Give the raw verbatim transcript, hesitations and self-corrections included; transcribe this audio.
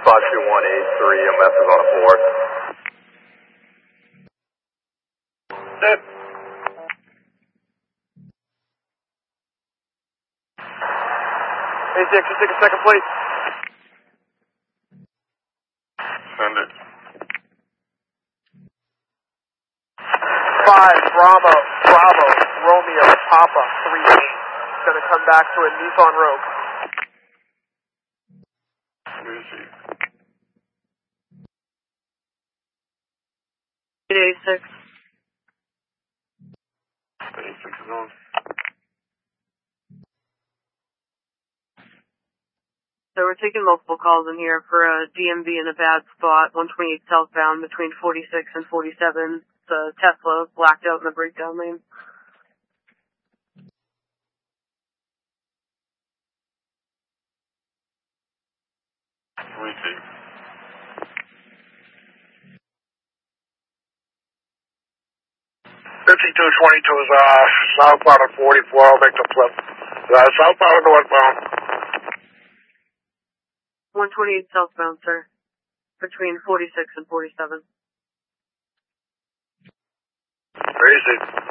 five two one eight three, M F is on a board. Set. A six, just take a second, please. Send it. Five, Bravo, Bravo, Romeo, Papa, three eight. Gonna come back to a Nissan Rogue. Receive. A six. A six is on. So we're taking multiple calls in here for a D M V in a bad spot, one twenty-eight southbound between forty-six and forty-seven. It's a Tesla blacked out in the breakdown lane. Receive. fifty-two twenty-two is off. Southbound at forty-four. I'll make the flip. Uh, southbound and northbound. one twenty-eight southbound, sir. Between forty-six and forty-seven. Receive.